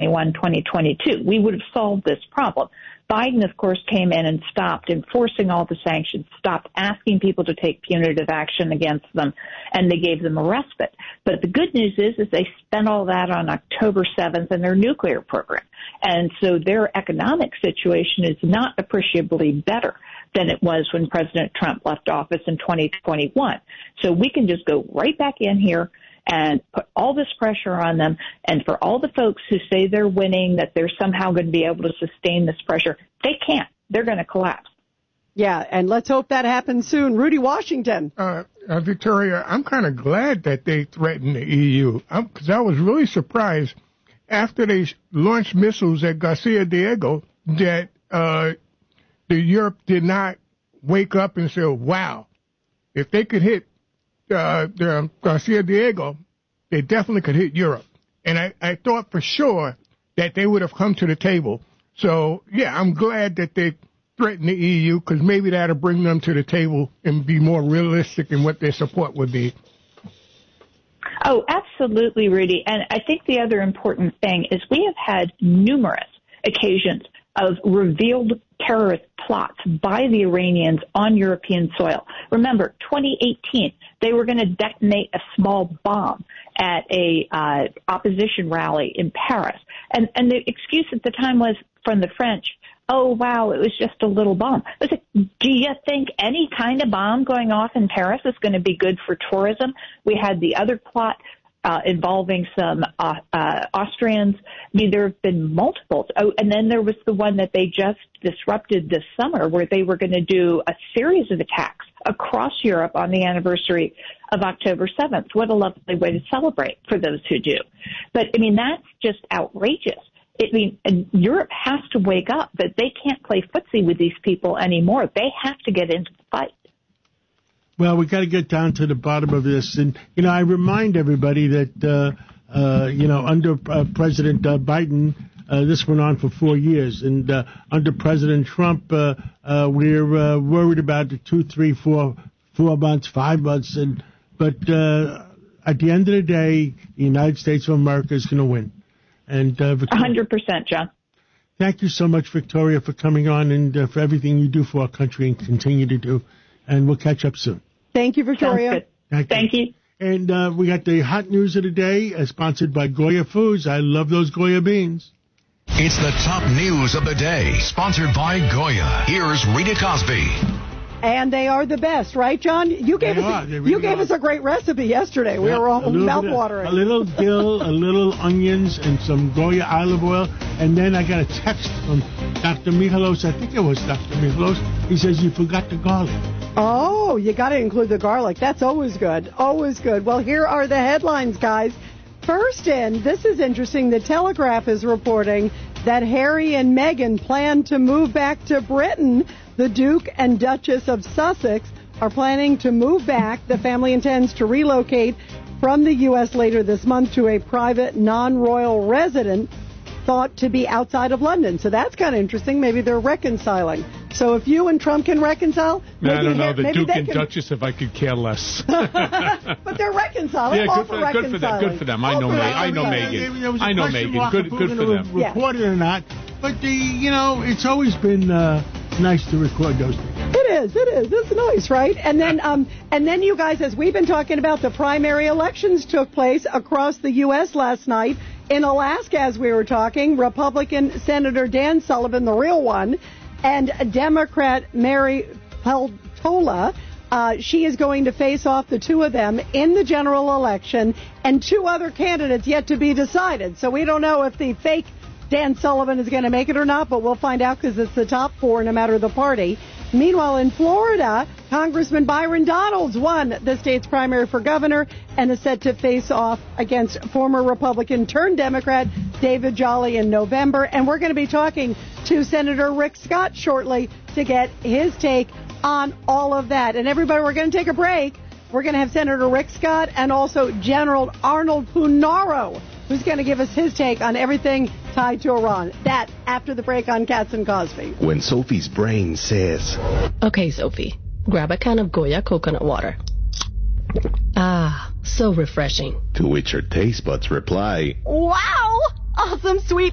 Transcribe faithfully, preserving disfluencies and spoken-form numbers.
twenty-one, twenty twenty-two. We would have solved this problem. Biden, of course, came in and stopped enforcing all the sanctions, stopped asking people to take punitive action against them, and they gave them a respite. But the good news is, is they spent all that on October seventh in their nuclear program. And so their economic situation is not appreciably better than it was when President Trump left office in twenty twenty-one. So we can just go right back in here and put all this pressure on them. And for all the folks who say they're winning, that they're somehow going to be able to sustain this pressure, they can't. They're going to collapse. Yeah, and let's hope that happens soon. Rudy Washington. Uh, uh, Victoria, I'm kind of glad that they threatened the E U, because I was really surprised after they launched missiles at Garcia Diego that uh, the Europe did not wake up and say, wow, if they could hit Uh, the Garcia Diego, they definitely could hit Europe. And I, I thought for sure that they would have come to the table. So, yeah, I'm glad that they threatened the E U, because maybe that'll bring them to the table and be more realistic in what their support would be. Oh, absolutely, Rudy. And I think the other important thing is we have had numerous occasions of revealed terrorist plots by the Iranians on European soil. Remember, twenty eighteen, they were going to detonate a small bomb at a uh, opposition rally in Paris. And, and the excuse at the time was from the French, oh, wow, it was just a little bomb. I was like, do you think any kind of bomb going off in Paris is going to be good for tourism? We had the other plot Uh, involving some uh, uh, Austrians. I mean, there have been multiples. Oh, and then there was the one that they just disrupted this summer, where they were going to do a series of attacks across Europe on the anniversary of October seventh. What a lovely way to celebrate for those who do. But, I mean, that's just outrageous. I mean, Europe has to wake up that they can't play footsie with these people anymore. They have to get into the fight. Well, we got to get down to the bottom of this. And, you know, I remind everybody that, uh, uh, you know, under uh, President uh, Biden, uh, this went on for four years. And uh, under President Trump, uh, uh, we're uh, worried about the two, three, four, four months, five months. And But uh, at the end of the day, the United States of America is going to win. And uh, Victoria, one hundred percent, John. Thank you so much, Victoria, for coming on and uh, for everything you do for our country and continue to do. And we'll catch up soon. Thank you, Victoria. Thank, Thank you. you. And uh, we got the hot news of the day, uh, sponsored by Goya Foods. I love those Goya beans. It's the top news of the day, sponsored by Goya. Here's Rita Cosby. And they are the best, right, John? You gave they us are, a, really you gave are. us a great recipe yesterday. We yeah, were all a mouth-watering. A little dill, a little onions, and some Goya olive oil. And then I got a text from Doctor Michalos. I think it was Doctor Michalos. He says, you forgot the garlic. Oh, you got to include the garlic. That's always good. Always good. Well, here are the headlines, guys. First in, this is interesting. The Telegraph is reporting that Harry and Meghan plan to move back to Britain. The Duke and Duchess of Sussex are planning to move back. The family intends to relocate from the U S later this month to a private, non-royal residence thought to be outside of London. So that's kind of interesting. Maybe they're reconciling. So if you and Trump can reconcile, maybe I don't know. they, The Duke and can... Duchess, if I could care less. But they're reconciling. Yeah, All good for, for good for them. Good for them. I know, Ma- I know Meghan. I know Meghan. Good, good for them. Record it or not. But, the, you know, it's always been uh, nice to record those things. It is. It is. It's nice, right? And then, um, and then you guys, as we've been talking about, the primary elections took place across the U S last night. In Alaska, as we were talking, Republican Senator Dan Sullivan, the real one, and Democrat Mary Peltola, uh, she is going to face off the two of them in the general election, and two other candidates yet to be decided. So we don't know if the fake Dan Sullivan is going to make it or not, but we'll find out because it's the top four no matter the party. Meanwhile, in Florida, Congressman Byron Donalds won the state's primary for governor and is set to face off against former Republican turned Democrat David Jolly in November. And we're going to be talking to Senator Rick Scott shortly to get his take on all of that. And everybody, we're going to take a break. We're going to have Senator Rick Scott and also General Arnold Punaro, who's going to give us his take on everything tied to Iran. That after the break on Katz and Cosby. When Sophie's brain says, okay, Sophie, grab a can of Goya coconut water. Ah, so refreshing. To which her taste buds reply, wow, awesome sweet